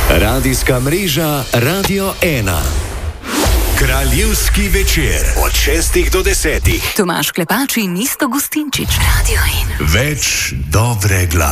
Radijska mreža Radio 1. Kraljevski večer od 6 do 10. Tomaž Klepač in Isto Gustinčič, Radio 1. Več dobre glasbe.